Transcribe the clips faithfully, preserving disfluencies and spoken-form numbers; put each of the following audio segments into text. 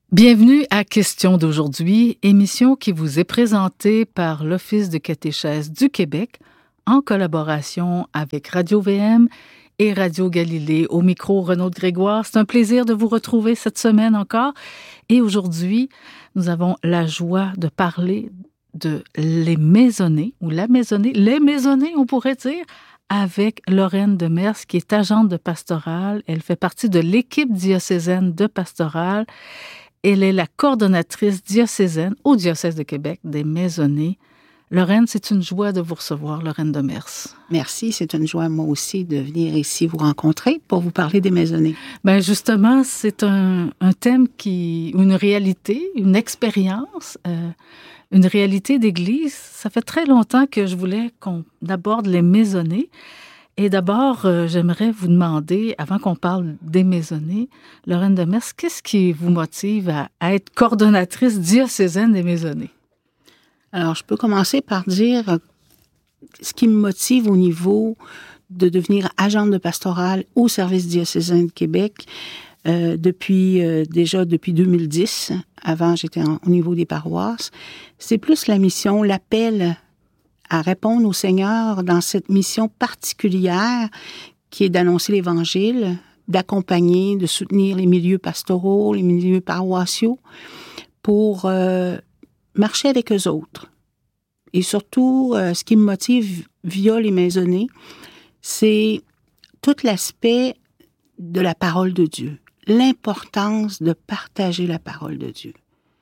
Bienvenue à Question d'aujourd'hui, émission qui vous est présentée par l'Office de catéchèse du Québec en collaboration avec Radio-V M et Radio Galilée. Au micro, Renaud Grégoire. C'est un plaisir de vous retrouver cette semaine encore. Et aujourd'hui, nous avons la joie de parler de les maisonnées, ou la maisonnée, les maisonnées, on pourrait dire, avec Lorraine Demers, qui est agente de pastorale. Elle fait partie de l'équipe diocésaine de pastorale. Elle est la coordonnatrice diocésaine au diocèse de Québec des maisonnées. Lorraine, c'est une joie de vous recevoir, Lorraine Demers. Merci, c'est une joie moi aussi de venir ici vous rencontrer pour vous parler des maisonnées. Bien justement, c'est un, un thème qui, une réalité, une expérience, euh, une réalité d'église. Ça fait très longtemps que je voulais qu'on aborde les maisonnées. Et d'abord, euh, j'aimerais vous demander, avant qu'on parle des maisonnées, Lorraine Demers, qu'est-ce qui vous motive à, à être coordonnatrice diocésaine des maisonnées? Alors, je peux commencer par dire ce qui me motive au niveau de devenir agente de pastorale au service diocésain de Québec euh, depuis euh, déjà depuis deux mille dix. Avant, j'étais en, au niveau des paroisses. C'est plus la mission, l'appel à répondre au Seigneur dans cette mission particulière qui est d'annoncer l'Évangile, d'accompagner, de soutenir les milieux pastoraux, les milieux paroissiaux pour euh, marcher avec eux autres. Et surtout, euh, ce qui me motive via les maisonnées, c'est tout l'aspect de la parole de Dieu, l'importance de partager la parole de Dieu.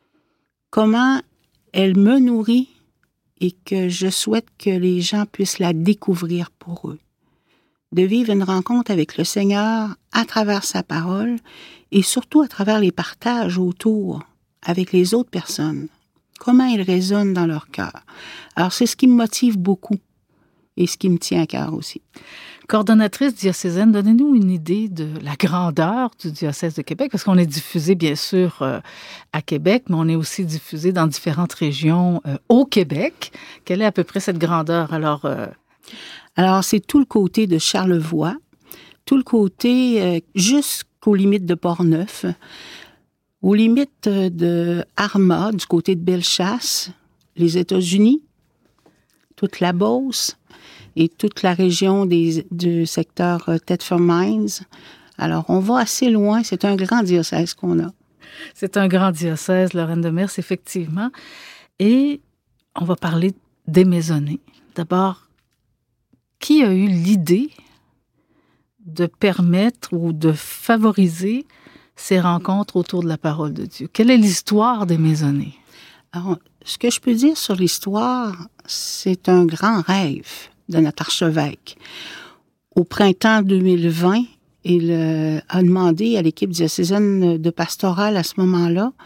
Comment elle me nourrit et que je souhaite que les gens puissent la découvrir pour eux. De vivre une rencontre avec le Seigneur à travers sa parole et surtout à travers les partages autour avec les autres personnes. Comment ils résonnent dans leur cœur. Alors, c'est ce qui me motive beaucoup et ce qui me tient à cœur aussi. Coordonnatrice diocésaine, donnez-nous une idée de la grandeur du diocèse de Québec, parce qu'on est diffusé, bien sûr, euh, à Québec, mais on est aussi diffusé dans différentes régions euh, au Québec. Quelle est à peu près cette grandeur? Alors, euh... Alors c'est tout le côté de Charlevoix, tout le côté euh, jusqu'aux limites de Portneuf, aux limites de Arma, du côté de Bellechasse, les États-Unis, toute la Beauce, et toute la région des, du secteur euh, Thetford Mines. Alors, on va assez loin. C'est un grand diocèse qu'on a. C'est un grand diocèse, Lorraine Demers, effectivement. Et on va parler des maisonnées. D'abord, qui a eu l'idée de permettre ou de favoriser ces rencontres autour de la parole de Dieu? Quelle est l'histoire des maisonnées? Alors, ce que je peux dire sur l'histoire, c'est un grand rêve de notre archevêque. Au printemps deux mille vingt, il euh, a demandé à l'équipe diocésaine de pastorale à ce moment-là,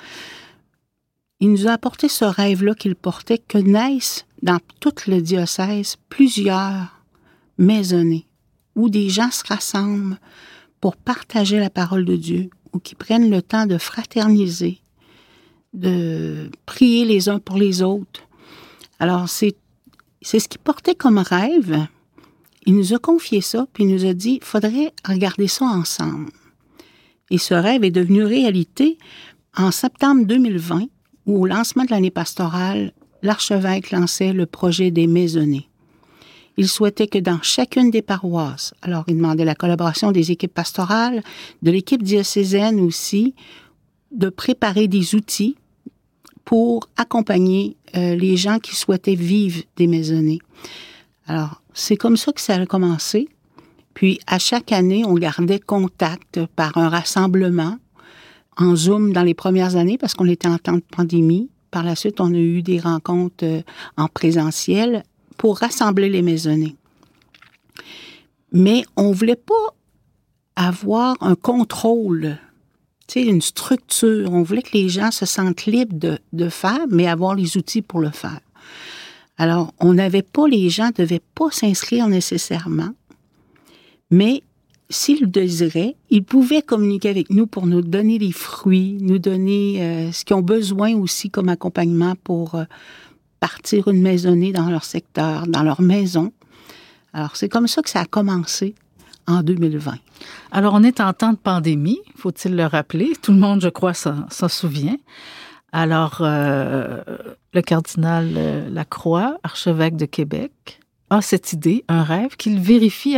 il nous a apporté ce rêve-là qu'il portait, que naissent dans tout le diocèse plusieurs maisonnées où des gens se rassemblent pour partager la parole de Dieu, ou qui prennent le temps de fraterniser, de prier les uns pour les autres. Alors, c'est C'est ce qu'il portait comme rêve. Il nous a confié ça, puis il nous a dit, il faudrait regarder ça ensemble. Et ce rêve est devenu réalité en septembre deux mille vingt, où au lancement de l'année pastorale, l'archevêque lançait le projet des maisonnées. Il souhaitait que dans chacune des paroisses, alors il demandait la collaboration des équipes pastorales, de l'équipe diocésaine aussi, de préparer des outils pour accompagner euh, les gens qui souhaitaient vivre des maisonnées. Alors, c'est comme ça que ça a commencé. Puis, à chaque année, on gardait contact par un rassemblement en Zoom dans les premières années parce qu'on était en temps de pandémie. Par la suite, on a eu des rencontres euh, en présentiel pour rassembler les maisonnées. Mais on ne voulait pas avoir un contrôle, tu sais, une structure. On voulait que les gens se sentent libres de, de faire, mais avoir les outils pour le faire. Alors, on n'avait pas, les gens ne devaient pas s'inscrire nécessairement, mais s'ils le désiraient, ils pouvaient communiquer avec nous pour nous donner les fruits, nous donner euh, ce qu'ils ont besoin aussi comme accompagnement pour euh, partir une maisonnée dans leur secteur, dans leur maison. Alors, c'est comme ça que ça a commencé, en deux mille vingt. Alors, on est en temps de pandémie, faut-il le rappeler. Tout le monde, je crois, s'en, s'en souvient. Alors, euh, le cardinal Lacroix, archevêque de Québec, a cette idée, un rêve qu'il vérifie